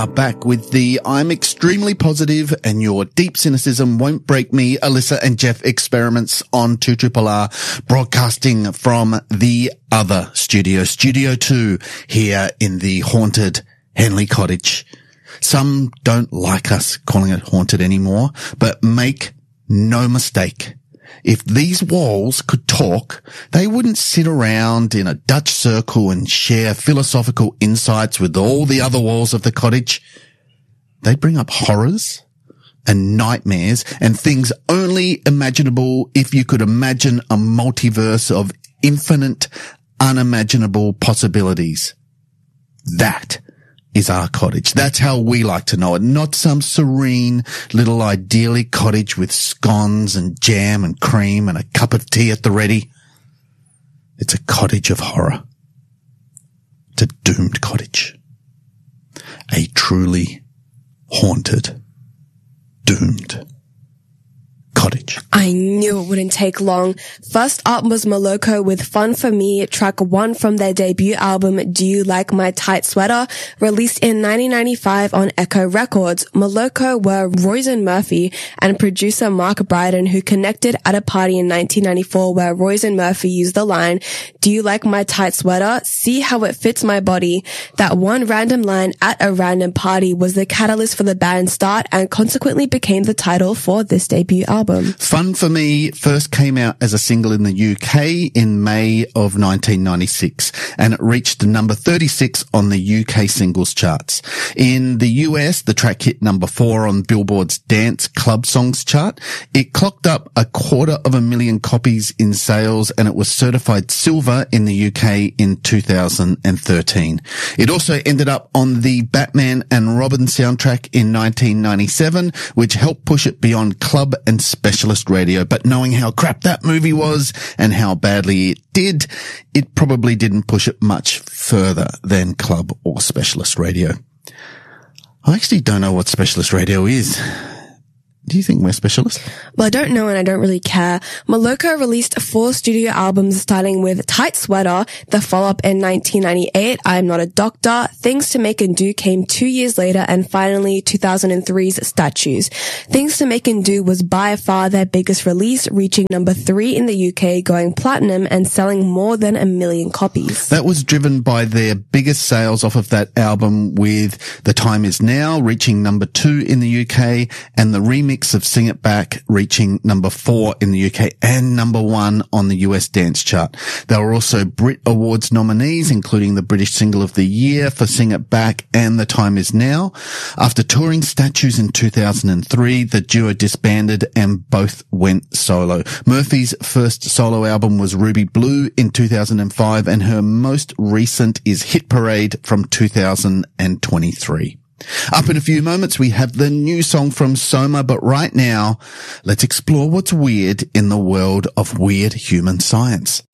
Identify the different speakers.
Speaker 1: are back with the I'm extremely positive and your deep cynicism won't break me, Alyssa and Jeff experiments on 2RRR, broadcasting from the other studio, Studio 2, here in the haunted Henley Cottage. Some don't like us calling it haunted anymore, but make no mistake. If these walls could talk, they wouldn't sit around in a Dutch circle and share philosophical insights with all the other walls of the cottage. They'd bring up horrors and nightmares and things only imaginable if you could imagine a multiverse of infinite, unimaginable possibilities. That is our cottage. That's how we like to know it. Not some serene little idyllic cottage with scones and jam and cream and a cup of tea at the ready. It's a cottage of horror. It's a doomed cottage. A truly haunted, doomed cottage.
Speaker 2: I knew it wouldn't take long. First up was Moloko with Fun For Me, track 1 from their debut album, Do You Like My Tight Sweater, released in 1995 on Echo Records. Moloko were Roisin Murphy and producer Mark Bryden, who connected at a party in 1994 where Roisin Murphy used the line, Do you like my tight sweater? See how it fits my body. That one random line at a random party was the catalyst for the band's start and consequently became the title for this debut album.
Speaker 1: Fun For Me first came out as a single in the UK in May of 1996, and it reached number 36 on the UK singles charts. In the US, the track hit number 4 on Billboard's Dance Club Songs chart. It clocked up 250,000 copies in sales, and it was certified silver in the UK in 2013. It also ended up on the Batman and Robin soundtrack in 1997, which helped push it beyond club and specialist radio. But knowing how crap that movie was and how badly it did, it probably didn't push it much further than club or specialist radio. I actually don't know what specialist radio is. Do you think we're specialists?
Speaker 2: Well, I don't know and I don't really care. Moloko released 4 studio albums starting with Tight Sweater, the follow-up in 1998, I'm Not a Doctor, Things to Make and Do came 2 years later, and finally 2003's Statues. Things to Make and Do was by far their biggest release, reaching number 3 in the UK, going platinum and selling more than 1 million copies.
Speaker 1: That was driven by their biggest sales off of that album, with The Time Is Now reaching number 2 in the UK and the remix of Sing It Back reaching number 4 in the UK and number 1 on the US dance chart. They were also Brit Awards nominees, including the British Single of the Year for Sing It Back and The Time Is Now. After touring Statues in 2003, the duo disbanded and both went solo. Murphy's first solo album was Ruby Blue in 2005, and her most recent is Hit Parade from 2023. Up in a few moments, we have the new song from Soma, but right now, let's explore what's weird in the world of weird human science.